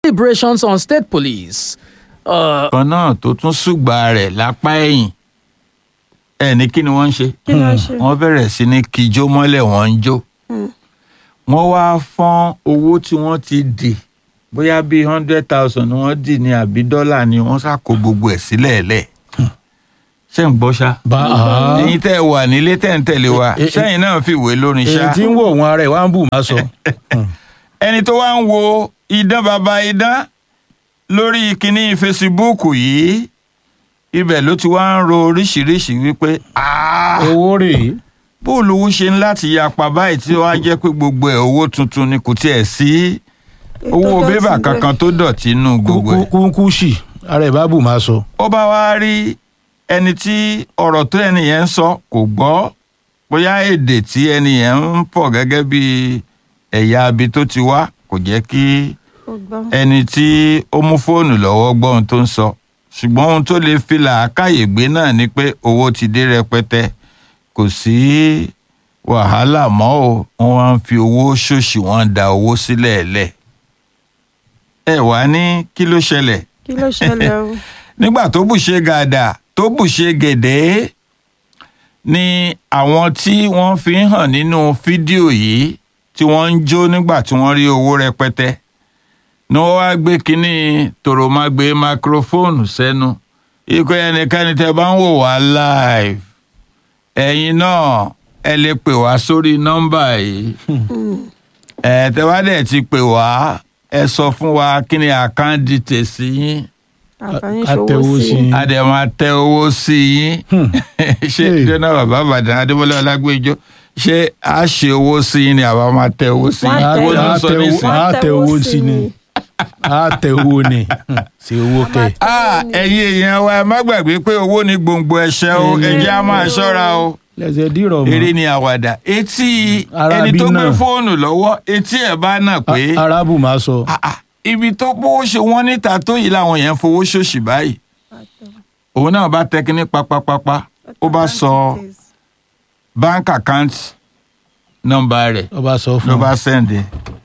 deliberations on state police. kan náà tó tún ṣùgbà rẹ̀ lápá ẹ̀yìn ẹ̀ ní kí ni wọ́n ń ṣe kí ló ń ṣe. wọ́n bẹ̀rẹ̀ sí ní kíjó mọ́lẹ̀ wọ́n ń jó wọ́n wá fọ́n owó tí wọ́n ti dì bóyá bíi 100,000 ni wọ́n dì ní àbí dọ́là ni wọ́n ṣàkó gbogbo ẹ̀ sílẹ̀ lẹ̀ ṣé ń gbọ́ ṣá ẹ̀yin tẹ́ ẹ wà nílé tẹ́ ń tẹ̀lé wa ṣẹ́yìn náà fi ìwé lórin ṣá èyí tí ń wò wọn ara ẹ̀ wá ń bù má sọ. ẹni tó wá ń wo idán baba idán lórí kinní fesibúùkù yìí ibẹ̀ ló ti wá ń ro oríṣiríṣi wípé owó rèé. bó lówó ṣe ń láti yapa báyìí tí wàá jẹ́ pé gbogbo ẹ̀ owó tuntun ni kò tiẹ̀ sí owó bébà kankan tó dọ̀tí nínú gbogbo ẹ̀. kúkúṣì ara ẹ̀ bá bù má sọ. ó bá wá rí ẹni tí ọ̀rọ̀ tó ẹni yẹn ń sọ kò gbọ́ bóyá èdè tí ẹni yẹn ń pọ̀ gẹ́gẹ́ bí ẹ̀yà abi tó ti wá kò jẹ́ kí ẹni tí ó mú fóònù lọ́wọ́ gbọ́ ohun tó ń sọ ṣùgbọ́n ohun tó lè fi làákàyè gbé náà ni pé owó ti dé rẹpẹtẹ kò sí wàhálà mọ́ o wọ́n wá ń fi owó ṣòṣì wọ́n da owó sílẹ̀ lẹ̀ ẹ wá ní kí ló ṣẹlẹ̀ kí ló ṣẹlẹ̀ o. nígbà tó bù ṣe gàdà tó bù ṣe gèdè ni àwọn tí wọ́n fi ń hàn nínú fídíò yìí tí wọ́n ń jó nígbà tí wọ́n rí owó rẹpẹtẹ ni wọ́n wá gbé kínní tòròmágbé máikrófóònù sẹ́nu ikú ẹnikẹ́ni tẹ́ bá ń wò wá live ẹ̀yin náà ẹ lè pè wá sórí nọ́mbà yìí tẹ́ bá dẹ̀ ti pè wá ẹ sọ fún wa kí ni account details yín àtẹ̀wò sí i. a dẹ̀ máa tẹ owó sí yín ṣé jọ́nà bàbá Ìbàdàn Adébọ́lá Ọlágbèjọ́ ṣé a ṣe owó sí yín ni àbá máa tẹ owó sí yín. a tẹ owó sí ni a tẹ owó ni ṣe owó kẹ. ẹ̀yin èèyàn wa ẹ má gbàgbé pé owó ni gbòǹgbò ẹ̀ṣẹ̀ o ẹ jẹ́ á máa ṣọ́ra o. lẹ́sẹ̀ dìrọ̀ mọ́. eré ni àwàdà etí ẹni tó gbé fóònù lọ́wọ́ etí ẹ̀ bá nà pé. arábù máa sọ. ibi tó bó ṣe wọ́n níta tó yìí làwọn yẹn fowó ṣòṣì báyìí òun náà bá tẹ kínní papapapa ó bá sọ bank account number rẹ̀ ló bá sẹ́ndẹ̀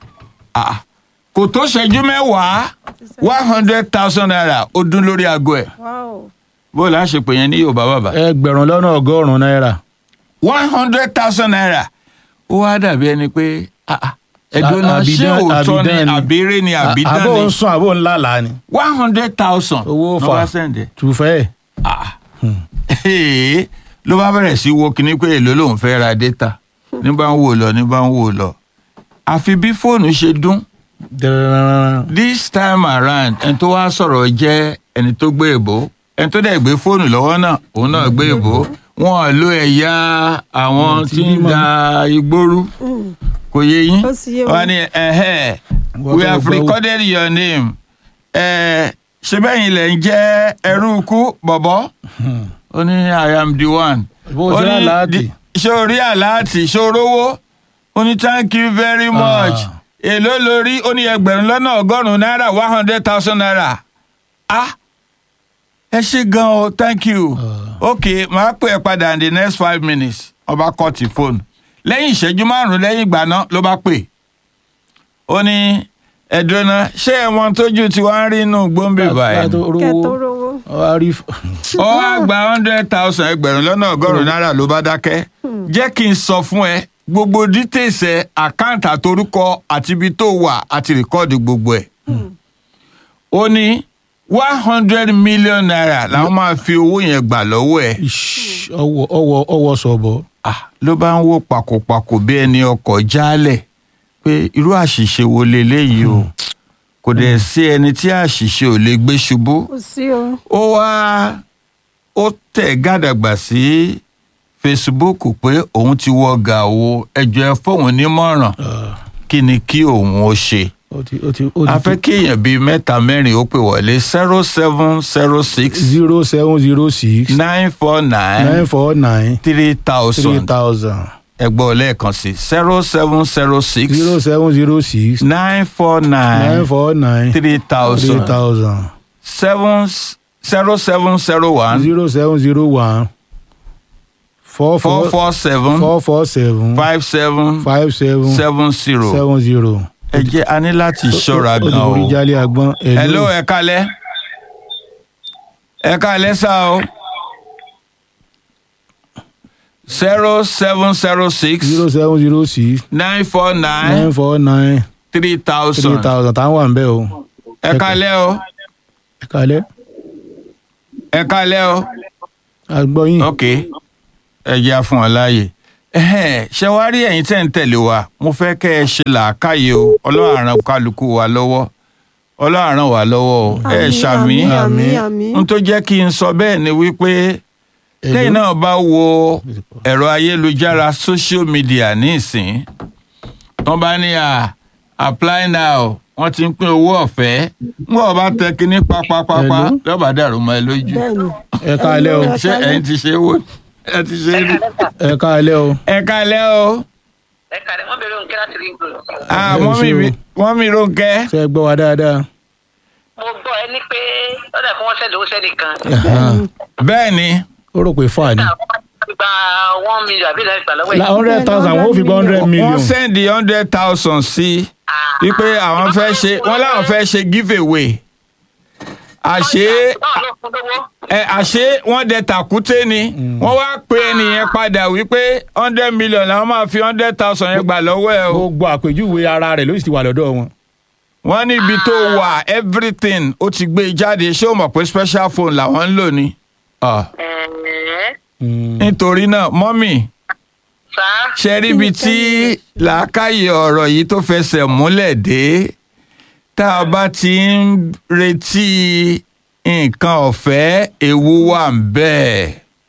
kò tó ṣẹ́jú mẹ́wàá 100,000 naira ó dún lórí aago ẹ̀ bó la ṣe pè yẹn ní Yorùbá bàbá. ẹgbẹ̀rún lọ́nà ọgọ́rùn-ún náírà. 100,000 naira ó wá dàbí ẹni pé ẹ̀dùn náà ṣé òótọ́ ni àbérè ni àbídán ni. àbò ń sùn àbò ń lálàá ni. 100,000 owó ló bá sẹ́ndẹ̀. tùfẹ́. ló bá bẹ̀rẹ̀ sí wo kíní pé èló lòun fẹ́ ra data ní bá ń wò lọ àfi bí fóònù ṣe dún. This time around ẹni tó wá sọ̀rọ̀ jẹ́ ẹni tó gbé èbó ẹni tó dẹ̀ gbé fóònù lọ́wọ́ náà òun náà gbé èbó wọn lo ẹ̀yà àwọn tí ń da igbóru kò yé yín wọn ni we have recorded your name ṣé bẹ́yìn lẹ̀ ń jẹ́ ẹrú ikú bọ̀bọ̀ ó ní I am the one ó ní ṣé orí àláàtì ṣé orówó ó ní thank you very much èló lórí ó ní ẹgbẹ̀rún lọ́nà ọgọ́rùn-ún náírà 100,000 naira ẹ ṣé gan o thank you ok màá pè ẹ́ padà in the next 5 minutes ọba kọ́ọ̀tì fóònù lẹ́yìn ìṣẹ́jú márùn-ún lẹ́yìn ìgbà náà ló bá pè ó ní ẹ̀dùnà ṣé ẹ̀wọ̀n tójú tí wọ́n ń rí inú gbòǹbè báyìí ó wá gba 100,000 ẹgbẹ̀rún lọ́nà ọgọ́rùn-ún náírà ló bá dákẹ́ jẹ́ kí n sọ fún ẹ gbogbo details ẹ àkáǹtì àtorúkọ àti ibi tó wà àti rìkọ́ọ̀dì gbogbo ẹ̀ ó ní 100 million naira làwọn máa fi owó yẹn gbà lọ́wọ́ ẹ̀. ọwọ́ sọ̀bọ̀. ló bá ń wò pàkópàkó bí ẹni ọkọ̀ jálẹ̀ pé irú àṣìṣe wo leléyìí o kò dẹ̀ sí ẹni tí àṣìṣe ò lè gbé ṣubú. ó wá ó tẹ̀ gàdàgbà sí Facebook pé òun ti wọ gàwó ẹjọ́ ẹ fóun nímọ̀ràn kí ni kí òun ó ṣe. a fẹ́ kí èèyàn bíi mẹ́ta mẹ́rin ó pè wọlé 0706 0706 949 3000 ẹgbọ́n lẹ́ẹ̀kan sí 0706 949 3000 0701 447 57 70 ẹ jẹ́ a ní láti ṣọ́ra gan o. orí jálẹ̀ àgbọn. hello ẹ kálẹ́ sá o. 0706 0706 949 949 3000. 3000 táwọn wà ń bẹ̀ o. ẹ kálẹ́ o. ẹ kálẹ́ o. àgbọ̀ yín. ok ẹ jẹ́ a fún ọ láàyè. ṣé wàá rí ẹ̀yin tẹ́ ń tẹ̀lé wa mo fẹ́ kẹ́ ẹ ṣe làákàyè o ọlọ́run á ràn kálukú wa lọ́wọ́ ọlọ́run á ràn wá lọ́wọ́ o ẹ ṣàmì n tó jẹ́ kí n sọ bẹ́ẹ̀ ni wípé tẹ́yìn náà bá wo ẹ̀rọ ayélujára social media ní ìsìn wọ́n bá ní apply now wọ́n ti ń pín owó ọ̀fẹ́ ń wọ́n bá tẹ kínní pápápápá lọ́ba dàrú mọ́ ẹ lójú. ẹ káalẹ́ o. ṣé ẹ̀yin ti ṣe é wò ẹ ti ṣe é rí. ẹ káalẹ́ o. ẹ káalẹ́ o. ẹ kàlẹ́ wọ́n bẹ̀rẹ̀ òǹkẹ́ láti rí nǹkan. wọ́n mi Rónkẹ́. ṣé ẹ gbọ́ wa dáadáa. mo gbọ́ ẹ ní pé lọ́dà fún wọn sẹ́ni owó sẹ́nìkan. bẹ́ẹ̀ ni. ó rò pé fà ní. gba 1 million àbí láti gbà lọ́wọ́ ẹ̀. 100,000 wọ́n fi gba 100 million. wọ́n sẹ́ndì 100,000 sí wípé àwọn fẹ́ ṣe wọ́n láwọn fẹ́ ṣe give away. àṣé wọ́n dẹ tàkúté ni wọ́n wá pe ẹnìyẹn padà wípé 100 million làwọn máa fi 100,000 yẹn gbà lọ́wọ́ ẹ̀ o. gbogbo àpèjúwe ara rẹ̀ ló sì ti wà lọ́dọ̀ wọn. wọ́n ní ibi tó wà everything ó ti gbé jáde ṣé o mọ̀ pé special phone làwọn ń lò ní. nítorí náà mọ́mì ṣe rí ibi tí làákàyè ọ̀rọ̀ yìí tó fẹsẹ̀ múlẹ̀ dé tá a bá ti ń retí nǹkan ọ̀fẹ́ ewu wà ń bẹ́ẹ̀.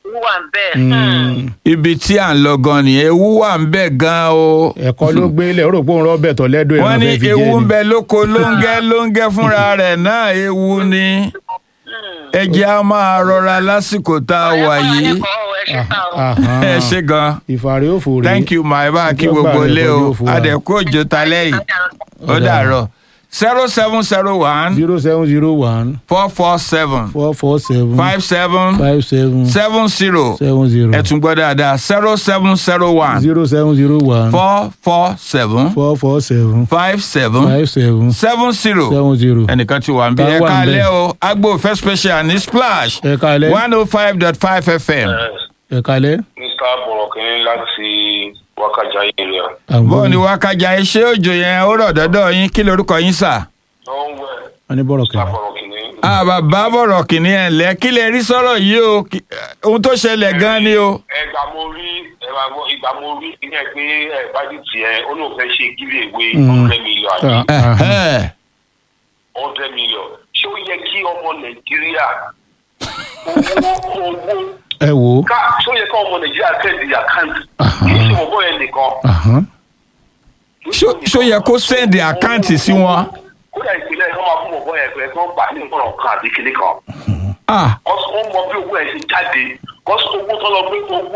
ibi tí à ń lọ gan ni ewu wà ń bẹ gan o. ẹ̀kọ́ ló gbé ilẹ̀ ó rò pé òun rọ́ bẹ̀ tọ́ lẹ́dọ̀ wọ́n ní ewu ń bẹ lóko lóńgẹ́ fúnra rẹ̀ náà ewu ni. ẹ jẹ́ á máa rọra lásìkò tá a wà yìí. ẹ ṣe gan. ìfàrí òfò rèé. thank you ma ẹ bá kí gbogbo ilé o adẹ̀kú òjò talẹ́ yìí ó dàárọ̀ 0701 0701 447 447 57 57 70 70 ẹ tún gbọ́ dáadáa 0701 0701 447 447 57 57 70 70. ẹnìkan ti wà ń bí ẹ káalẹ́ o agbo first special ní splash ẹ káalẹ́ 105.5 FM. ẹ káalẹ́. Mr. Borokini láti Wákàjà area. bó ni Wákàjà iṣẹ́ òjò yẹn ó rọ̀ dọ́dọ̀ yín kí lorúkọ yín sà. wọ́n ní Borokini. bàbá Borokini ẹ̀ lẹ́ kí lè rí sọ̀rọ̀ yìí o ohun tó ṣẹlẹ̀ gan ni o. ìgbà mo rí ilé pé bájú tiẹ̀ ó lóun fẹ́ ṣe gílé ìwé 100 million àbí 100 million ṣé ó yẹ kí ọmọ Nàìjíríà owó ẹ wò ó. ṣé ó yẹ kí ọmọ Nàìjíríà sẹ́ẹ̀dì àkáǹtì kì í ṣe bọ̀bọ̀ yẹn nìkan. ṣó yẹ kó sẹ́ẹ̀dì àkáǹtì sí wọn. kódà ìpínlẹ̀ yẹn wọ́n máa fún bọ̀bọ̀ yẹn pé kí wọ́n gbà ní ìmọ̀ràn kan àbí kíní kan. wọ́n mọ bí owó yẹn ṣe jáde kọ́sí owó tó lọ gbé owó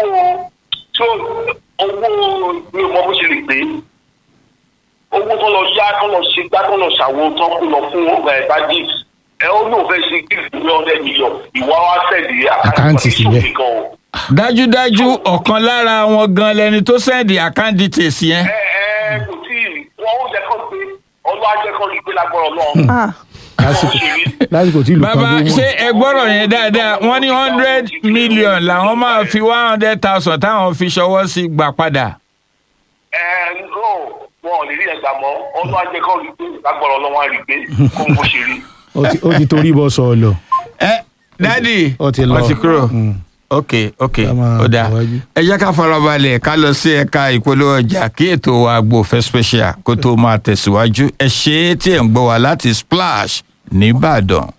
bí ọmọ bó ṣe lè pé owó tó lọ yá tó lọ ṣe gbá tó lọ ṣàwo tó kú lọ fún ọgbà ẹ̀ bá dì ó lóun fẹ́ ṣe kí ìlú 100 million ìwà wa sẹ́ẹ̀dì àkáǹtì sílẹ̀. dájúdájú ọ̀kan lára wọn gan lẹni tó sẹ́ẹ̀dì àkáǹtì tèsí yẹn. kò tí wọn ó jẹ́ kán pé ọlọ́ ajẹ́ kán rí pé lágbára Ọlọ́run. lásìkò tí ìlú kan bàbá gbó. ṣé ẹ gbọ́rọ̀ yẹn dáadáa wọ́n ní 100 million làwọn máa fi 100,000 táwọn fi ṣọwọ́ sí gbà padà. wọn ò lè rí ẹgbàá mọ́ ọlọ́ ajẹ́ kán rí pé lágbára Ọlọ́run á rí pé kó ń bó ṣe rí. ó ti torí bọ́ sọ ọ lọ. dádì ó ti lọ. ó ti kúrò. ok ó dáa ẹ jẹ́ ká farabalẹ̀ ká lọ sí ẹ̀ka ìpolówó ọjà kí ètò wa Agbo Fẹ́ Special kó tó máa tẹ̀síwájú ẹ ṣe é tí ẹ̀ ń gbọ́ wa láti Splash nìbàdàn.